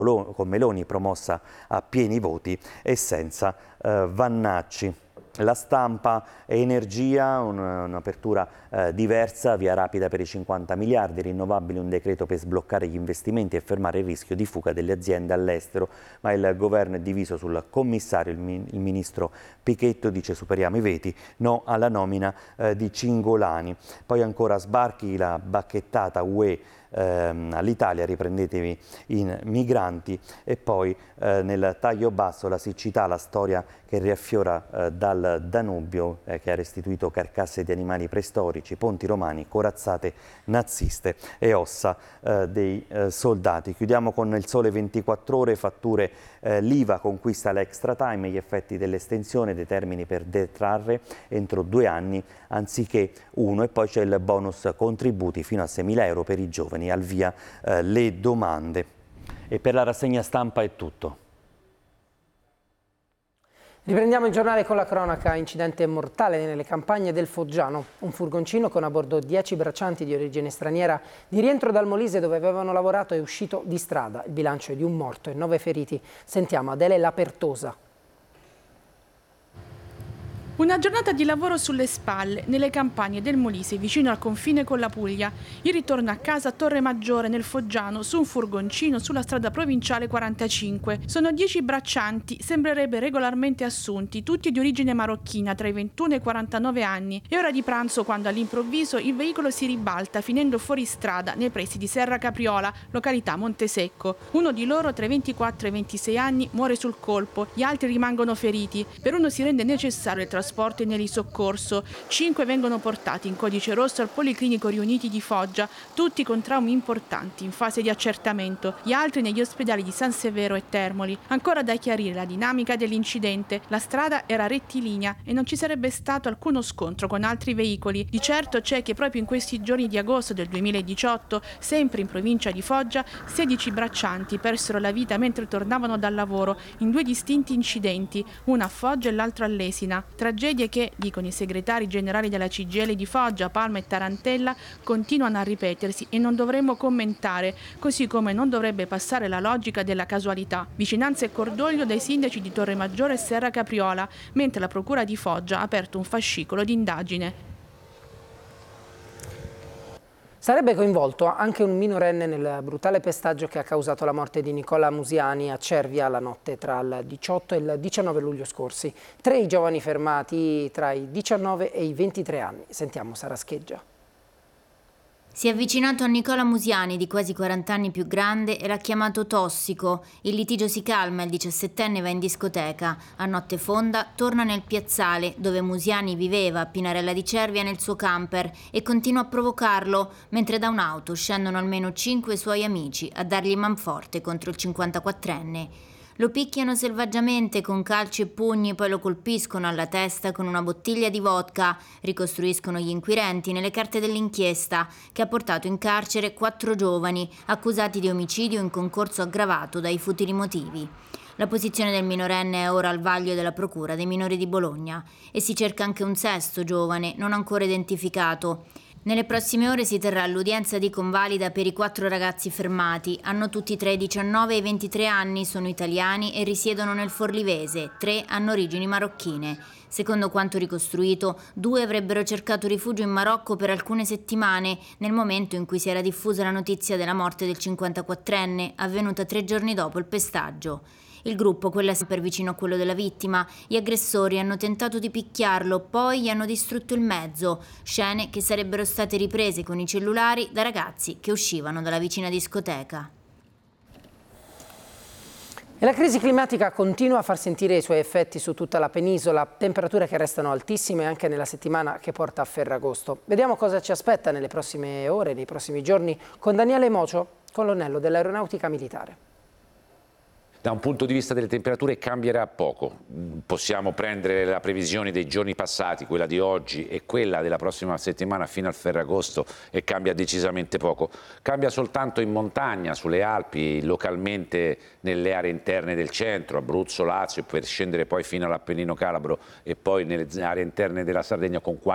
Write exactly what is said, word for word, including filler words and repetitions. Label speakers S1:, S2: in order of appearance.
S1: con Meloni promossa a pieni voti e senza eh, Vannacci. La Stampa e Energia, un'apertura eh, diversa, via rapida per i cinquanta miliardi, rinnovabili, un decreto per sbloccare gli investimenti e fermare il rischio di fuga delle aziende all'estero, ma il governo è diviso sul commissario. Il, min il ministro Pichetto dice superiamo i veti, no alla nomina eh, di Cingolani. Poi ancora sbarchi, la bacchettata U E ehm, all'Italia, riprendetevi i migranti, e poi eh, nel taglio basso la siccità, la storia che riaffiora eh, dal Danubio, eh, che ha restituito carcasse di animali preistorici, ponti romani, corazzate naziste e ossa eh, dei eh, soldati. Chiudiamo con il Sole ventiquattro Ore, fatture, eh, l'I V A conquista l'extra time, gli effetti dell'estensione dei termini per detrarre entro due anni anziché uno, e poi c'è il bonus contributi fino a seimila euro per i giovani, al via eh, le domande. E per la rassegna stampa è tutto.
S2: Riprendiamo il giornale con la cronaca. Incidente mortale nelle campagne del Foggiano. Un furgoncino con a bordo dieci braccianti di origine straniera di rientro dal Molise, dove avevano lavorato, è uscito di strada. Il bilancio è di un morto e nove feriti. Sentiamo Adele Lapertosa.
S3: Una giornata di lavoro sulle spalle, nelle campagne del Molise, vicino al confine con la Puglia. Il ritorno a casa a Torre Maggiore, nel Foggiano, su un furgoncino sulla strada provinciale quarantacinque. Sono dieci braccianti, sembrerebbe regolarmente assunti, tutti di origine marocchina, tra i ventuno e i quarantanove anni. È ora di pranzo quando all'improvviso il veicolo si ribalta, finendo fuori strada, nei pressi di Serra Capriola, località Montesecco. Uno di loro, tra i ventiquattro e i ventisei anni, muore sul colpo, gli altri rimangono feriti. Per uno si rende necessario il trasporto e nell'isoccorso. Cinque vengono portati in codice rosso al Policlinico Riuniti di Foggia, tutti con traumi importanti, in fase di accertamento. Gli altri negli ospedali di San Severo e Termoli. Ancora da chiarire la dinamica dell'incidente. La strada era rettilinea e non ci sarebbe stato alcuno scontro con altri veicoli. Di certo c'è che proprio in questi giorni di agosto del duemiladiciotto, sempre in provincia di Foggia, sedici braccianti persero la vita mentre tornavano dal lavoro in due distinti incidenti, una a Foggia e l'altra all'Esina. Tragedie che, dicono i segretari generali della C G I L di Foggia, Palma e Tarantella, continuano a ripetersi e non dovremmo commentare, così come non dovrebbe passare la logica della casualità. Vicinanza e cordoglio dai sindaci di Torremaggiore e Serra Capriola, mentre la Procura di Foggia ha aperto un fascicolo di indagine.
S2: Sarebbe coinvolto anche un minorenne nel brutale pestaggio che ha causato la morte di Nicola Musiani a Cervia la notte tra il diciotto e il diciannove luglio scorsi. Tre i giovani fermati tra i diciannove e i ventitré anni. Sentiamo Sara Scheggia.
S4: Si è avvicinato a Nicola Musiani, di quasi quaranta anni più grande, e l'ha chiamato tossico. Il litigio si calma, il diciassettenne va in discoteca. A notte fonda torna nel piazzale, dove Musiani viveva, a Pinarella di Cervia, nel suo camper, e continua a provocarlo, mentre da un'auto scendono almeno cinque suoi amici a dargli manforte contro il cinquantaquattrenne. Lo picchiano selvaggiamente con calci e pugni, poi lo colpiscono alla testa con una bottiglia di vodka, ricostruiscono gli inquirenti nelle carte dell'inchiesta, che ha portato in carcere quattro giovani accusati di omicidio in concorso aggravato dai futili motivi. La posizione del minorenne è ora al vaglio della Procura dei minori di Bologna e si cerca anche un sesto giovane non ancora identificato. Nelle prossime ore si terrà l'udienza di convalida per i quattro ragazzi fermati. Hanno tutti tra i diciannove e i ventitré anni, sono italiani e risiedono nel Forlivese. Tre hanno origini marocchine. Secondo quanto ricostruito, due avrebbero cercato rifugio in Marocco per alcune settimane, nel momento in cui si era diffusa la notizia della morte del cinquantaquattrenne, avvenuta tre giorni dopo il pestaggio. Il gruppo, quello è sempre vicino a quello della vittima, gli aggressori hanno tentato di picchiarlo, poi gli hanno distrutto il mezzo, scene che sarebbero state riprese con i cellulari da ragazzi che uscivano dalla vicina discoteca.
S2: E la crisi climatica continua a far sentire i suoi effetti su tutta la penisola, temperature che restano altissime anche nella settimana che porta a Ferragosto. Vediamo cosa ci aspetta nelle prossime ore, nei prossimi giorni, con Daniele Mocio, colonnello dell'Aeronautica Militare.
S5: Da un punto di vista delle temperature cambierà poco, possiamo prendere la previsione dei giorni passati, quella di oggi e quella della prossima settimana fino al Ferragosto, e cambia decisamente poco. Cambia soltanto in montagna, sulle Alpi, localmente nelle aree interne del centro, Abruzzo, Lazio, per scendere poi fino all'Appennino Calabro e poi nelle aree interne della Sardegna con